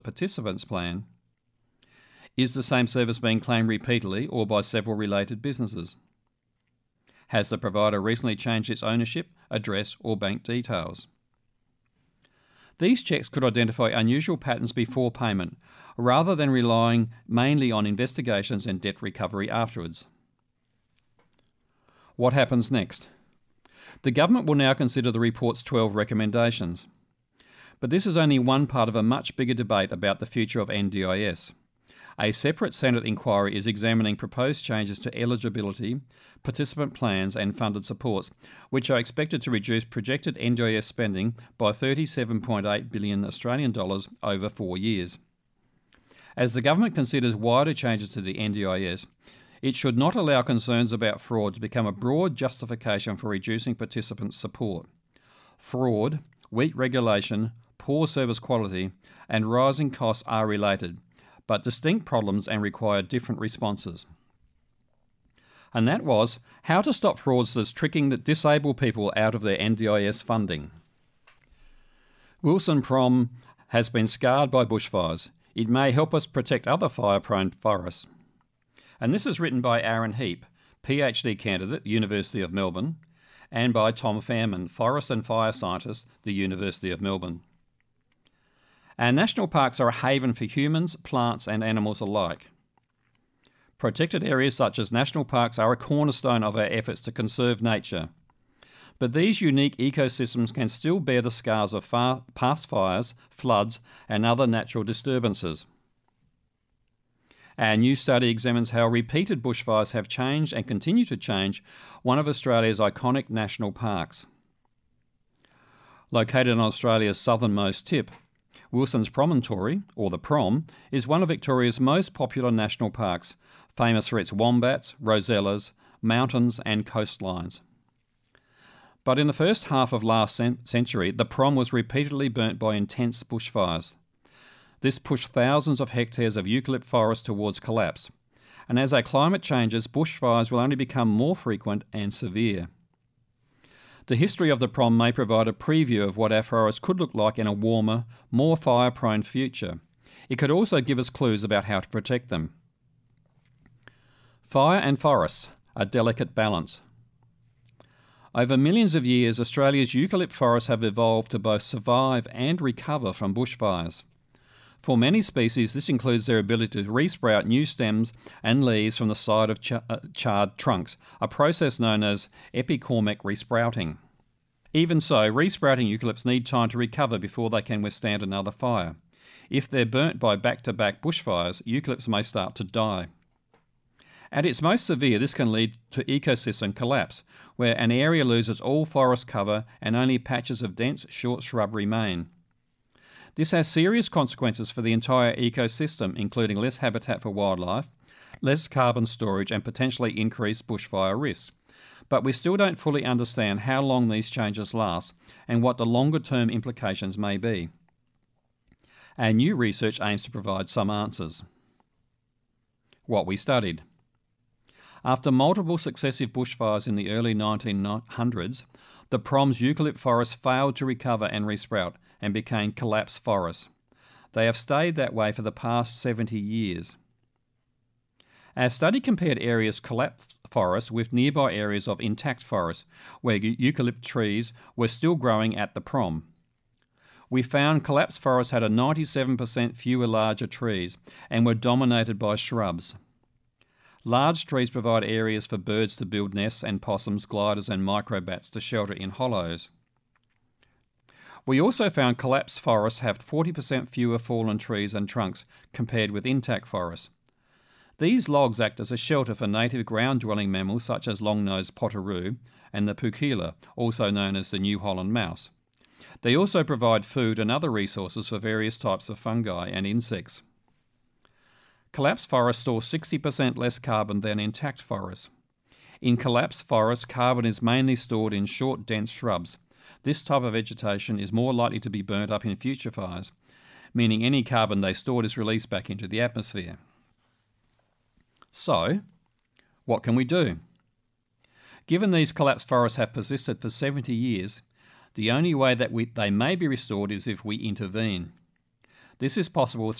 participants plan? Is the same service being claimed repeatedly or by several related businesses? Has the provider recently changed its ownership, address or bank details? These checks could identify unusual patterns before payment, rather than relying mainly on investigations and debt recovery afterwards. What happens next? The government will now consider the report's 12 recommendations. But this is only one part of a much bigger debate about the future of NDIS. A separate Senate inquiry is examining proposed changes to eligibility, participant plans and funded supports, which are expected to reduce projected NDIS spending by $37.8 billion Australian dollars over 4 years. As the government considers wider changes to the NDIS, it should not allow concerns about fraud to become a broad justification for reducing participants' support. Fraud, weak regulation, poor service quality and rising costs are related, but distinct problems and require different responses. And that was how to stop fraudsters tricking the disabled people out of their NDIS funding. Wilson Prom has been scarred by bushfires. It may help us protect other fire-prone forests. And this is written by Aaron Heap, PhD candidate, University of Melbourne, and by Tom Fairman, forest and fire scientist, the University of Melbourne. Our national parks are a haven for humans, plants and animals alike. Protected areas such as national parks are a cornerstone of our efforts to conserve nature. But these unique ecosystems can still bear the scars of past fires, floods and other natural disturbances. Our new study examines how repeated bushfires have changed and continue to change one of Australia's iconic national parks. Located on Australia's southernmost tip, Wilson's Promontory, or the Prom, is one of Victoria's most popular national parks, famous for its wombats, rosellas, mountains and coastlines. But in the first half of last century, the Prom was repeatedly burnt by intense bushfires. This pushed thousands of hectares of eucalypt forest towards collapse, and as our climate changes, bushfires will only become more frequent and severe. The history of the Prom may provide a preview of what our forests could look like in a warmer, more fire-prone future. It could also give us clues about how to protect them. Fire and forests, a delicate balance. Over millions of years, Australia's eucalypt forests have evolved to both survive and recover from bushfires. For many species, this includes their ability to resprout new stems and leaves from the side of charred trunks, a process known as epicormic resprouting. Even so, resprouting eucalypts need time to recover before they can withstand another fire. If they're burnt by back-to-back bushfires, eucalypts may start to die. At its most severe, this can lead to ecosystem collapse, where an area loses all forest cover and only patches of dense, short shrub remain. This has serious consequences for the entire ecosystem, including less habitat for wildlife, less carbon storage and potentially increased bushfire risks. But we still don't fully understand how long these changes last and what the longer-term implications may be. Our new research aims to provide some answers. What we studied. After multiple successive bushfires in the early 1900s, the Prom's eucalypt forests failed to recover and resprout and became collapsed forests. They have stayed that way for the past 70 years. Our study compared areas collapsed forests with nearby areas of intact forests, where eucalypt trees were still growing at the Prom. We found collapsed forests had a 97% fewer larger trees and were dominated by shrubs. Large trees provide areas for birds to build nests and possums, gliders and microbats to shelter in hollows. We also found collapsed forests have 40% fewer fallen trees and trunks compared with intact forests. These logs act as a shelter for native ground-dwelling mammals such as long-nosed potoroos and the pukila, also known as the New Holland mouse. They also provide food and other resources for various types of fungi and insects. Collapsed forests store 60% less carbon than intact forests. In collapsed forests, carbon is mainly stored in short, dense shrubs. This type of vegetation is more likely to be burnt up in future fires, meaning any carbon they stored is released back into the atmosphere. So, what can we do? Given these collapsed forests have persisted for 70 years, the only way that they may be restored is if we intervene. This is possible